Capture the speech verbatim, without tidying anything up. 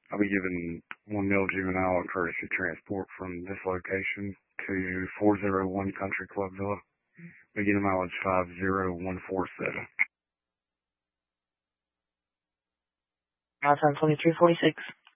I'll be giving one male juvenile a courtesy transport from this location to four oh one Country Club Villa. Beginning mileage five zero one four seven. Now time twenty-three forty-six.